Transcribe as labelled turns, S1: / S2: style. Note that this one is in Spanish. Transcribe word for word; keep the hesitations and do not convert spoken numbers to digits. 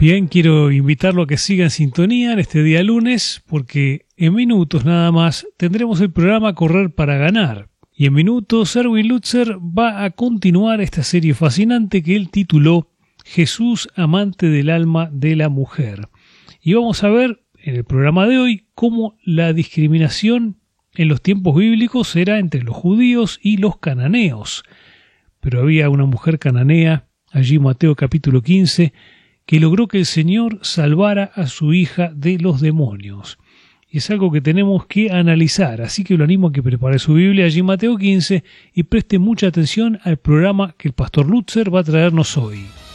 S1: Bien, quiero invitarlo a que siga en sintonía en este día lunes, porque en minutos nada más tendremos el programa Correr para Ganar. Y en minutos Erwin Lutzer va a continuar esta serie fascinante que él tituló Jesús, amante del alma de la mujer. Y vamos a ver en el programa de hoy cómo la discriminación en los tiempos bíblicos era entre los judíos y los cananeos. Pero había una mujer cananea, allí Mateo capítulo quince, que logró que el Señor salvara a su hija de los demonios. Y es algo que tenemos que analizar, así que lo animo a que prepare su Biblia allí en Mateo quince y preste mucha atención al programa que el pastor Lutzer va a traernos hoy.